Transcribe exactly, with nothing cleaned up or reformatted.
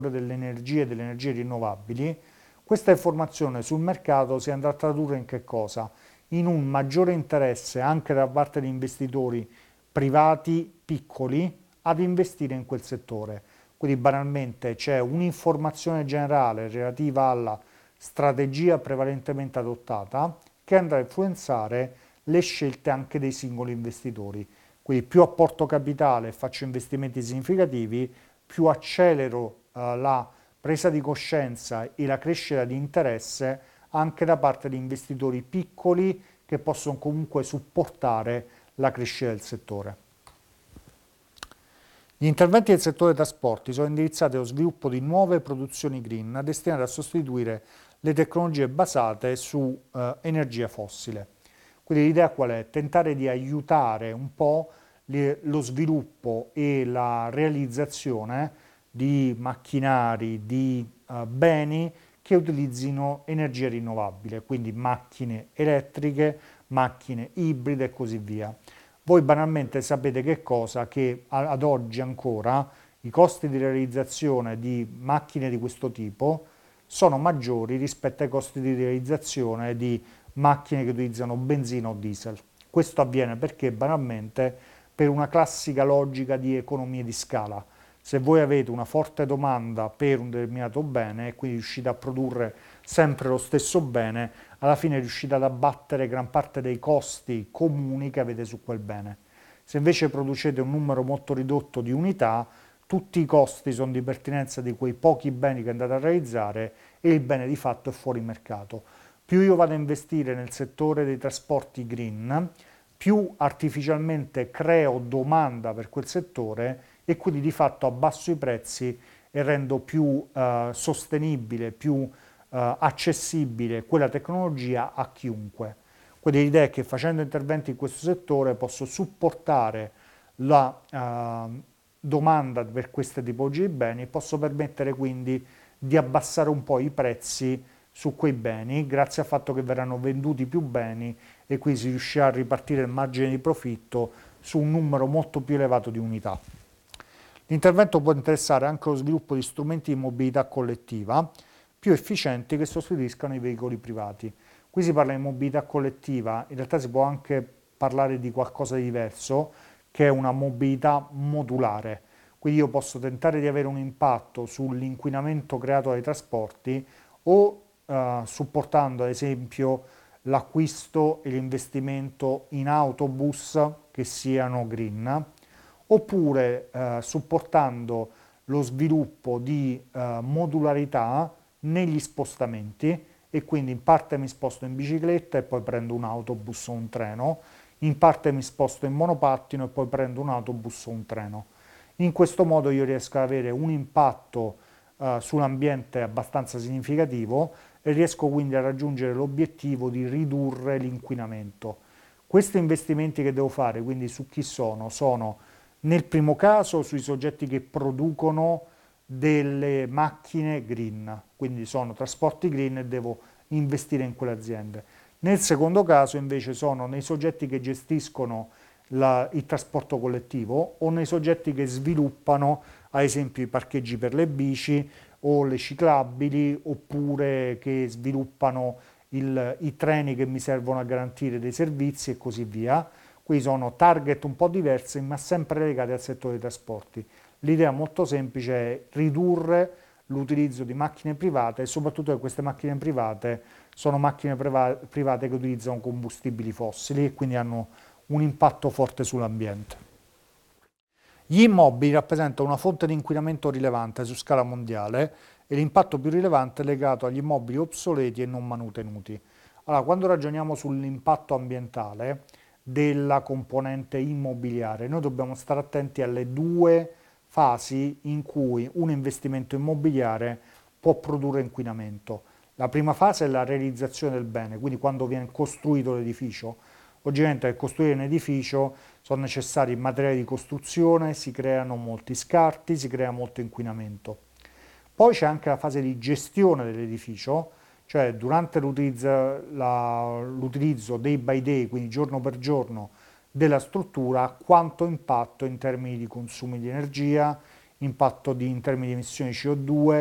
dell'energia e delle energie rinnovabili, questa informazione sul mercato si andrà a tradurre in che cosa? In un maggiore interesse anche da parte di investitori privati piccoli ad investire in quel settore. Quindi banalmente c'è un'informazione generale relativa alla strategia prevalentemente adottata che andrà a influenzare le scelte anche dei singoli investitori. Quindi più apporto capitale e faccio investimenti significativi, più accelero eh, la presa di coscienza e la crescita di interesse anche da parte di investitori piccoli che possono comunque supportare la crescita del settore. Gli interventi del settore dei trasporti sono indirizzati allo sviluppo di nuove produzioni green destinate a sostituire le tecnologie basate su eh, energia fossile. Quindi l'idea qual è? Tentare di aiutare un po' le, lo sviluppo e la realizzazione di macchinari, di eh, beni che utilizzino energia rinnovabile, quindi macchine elettriche, macchine ibride e così via. Voi banalmente sapete che cosa? Che ad oggi ancora i costi di realizzazione di macchine di questo tipo sono maggiori rispetto ai costi di realizzazione di macchine che utilizzano benzina o diesel. Questo avviene perché banalmente per una classica logica di economie di scala. Se voi avete una forte domanda per un determinato bene e quindi riuscite a produrre sempre lo stesso bene, alla fine riuscite ad abbattere gran parte dei costi comuni che avete su quel bene. Se invece producete un numero molto ridotto di unità, tutti i costi sono di pertinenza di quei pochi beni che andate a realizzare e il bene di fatto è fuori mercato. Più io vado a investire nel settore dei trasporti green, più artificialmente creo domanda per quel settore e quindi di fatto abbasso i prezzi e rendo più eh, sostenibile, più eh, accessibile quella tecnologia a chiunque. Quindi l'idea è che facendo interventi in questo settore posso supportare la eh, domanda per queste tipologie di beni e posso permettere quindi di abbassare un po' i prezzi su quei beni grazie al fatto che verranno venduti più beni e quindi si riuscirà a ripartire il margine di profitto su un numero molto più elevato di unità. L'intervento può interessare anche lo sviluppo di strumenti di mobilità collettiva più efficienti che sostituiscano i veicoli privati. Qui si parla di mobilità collettiva, in realtà si può anche parlare di qualcosa di diverso, che è una mobilità modulare. Quindi io posso tentare di avere un impatto sull'inquinamento creato dai trasporti o eh, supportando ad esempio l'acquisto e l'investimento in autobus che siano green, oppure eh, supportando lo sviluppo di eh, modularità negli spostamenti e quindi in parte mi sposto in bicicletta e poi prendo un autobus o un treno, in parte mi sposto in monopattino e poi prendo un autobus o un treno. In questo modo io riesco ad avere un impatto eh, sull'ambiente abbastanza significativo e riesco quindi a raggiungere l'obiettivo di ridurre l'inquinamento. Questi investimenti che devo fare, quindi su chi sono? Sono nel primo caso sui soggetti che producono delle macchine green, quindi sono trasporti green e devo investire in quelle aziende. Nel secondo caso invece sono nei soggetti che gestiscono la, il trasporto collettivo o nei soggetti che sviluppano ad esempio i parcheggi per le bici o le ciclabili oppure che sviluppano il, i treni che mi servono a garantire dei servizi e così via. Qui sono target un po' diversi ma sempre legati al settore dei trasporti. L'idea molto semplice è ridurre l'utilizzo di macchine private e soprattutto che queste macchine private sono macchine priva- private che utilizzano combustibili fossili e quindi hanno un impatto forte sull'ambiente. Gli immobili rappresentano una fonte di inquinamento rilevante su scala mondiale e l'impatto più rilevante è legato agli immobili obsoleti e non manutenuti. Allora, quando ragioniamo sull'impatto ambientale della componente immobiliare, noi dobbiamo stare attenti alle due fasi in cui un investimento immobiliare può produrre inquinamento. La prima fase è la realizzazione del bene, quindi quando viene costruito l'edificio. Ovviamente per costruire un edificio sono necessari materiali di costruzione, si creano molti scarti, si crea molto inquinamento. Poi c'è anche la fase di gestione dell'edificio, cioè durante l'utilizzo, la, l'utilizzo day by day, quindi giorno per giorno, della struttura, quanto impatto in termini di consumi di energia, impatto di, in termini di emissioni C O due,